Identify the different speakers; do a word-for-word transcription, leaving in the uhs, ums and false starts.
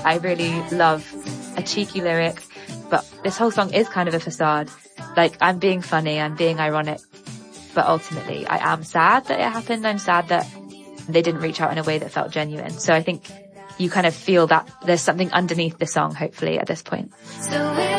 Speaker 1: I really love a cheeky lyric, but this whole song is kind of a facade. Like, I'm being funny, I'm being ironic, but ultimately I am sad that it happened. I'm sad that they didn't reach out in a way that felt genuine. So I think you kind of feel that there's something underneath the song, hopefully, at this point. So